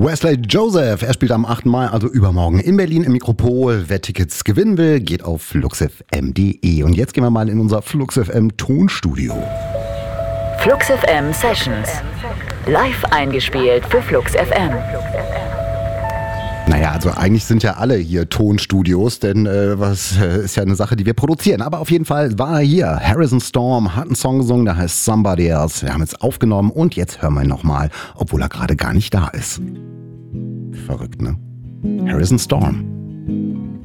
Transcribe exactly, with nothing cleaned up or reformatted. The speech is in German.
Wesley Joseph, er spielt am achten Mai, also übermorgen, in Berlin im Mikropol. Wer Tickets gewinnen will, geht auf fluxfm punkt de. Und jetzt gehen wir mal in unser FluxFM Tonstudio. FluxFM Sessions. Live eingespielt für FluxFM. Naja, also eigentlich sind ja alle hier Tonstudios, denn äh, was äh, ist ja eine Sache, die wir produzieren. Aber auf jeden Fall war er hier. Harrison Storm hat einen Song gesungen, der heißt Somebody Else. Wir haben es aufgenommen und jetzt hören wir ihn nochmal, obwohl er gerade gar nicht da ist. Verrückt, ne? Harrison Storm.